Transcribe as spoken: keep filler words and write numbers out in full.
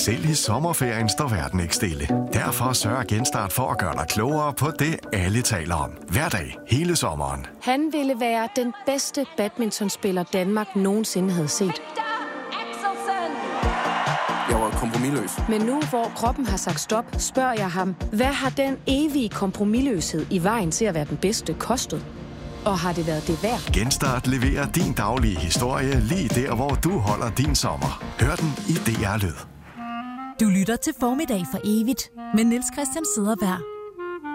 Selv i sommerferien står verden ikke stille. Derfor sørger Genstart for at gøre dig klogere på det, alle taler om. Hver dag, hele sommeren. Han ville være den bedste badmintonspiller, Danmark nogensinde havde set. Jeg var kompromisløs. Men nu, hvor kroppen har sagt stop, spørger jeg ham, hvad har den evige kompromisløshed i vejen til at være den bedste kostet? Og har det været det værd? Genstart leverer din daglige historie lige der, hvor du holder din sommer. Hør den i D R Lyd. Du lytter til Formiddag for evigt med Niels Christian Cederberg.